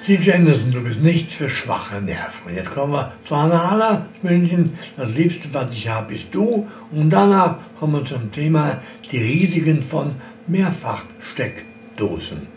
C.J. Anderson, du bist nichts für schwache Nerven. Jetzt kommen wir zu Hannah München. Das Liebste, was ich habe, bist du. Und danach kommen wir zum Thema die Risiken von Mehrfachsteckdosen.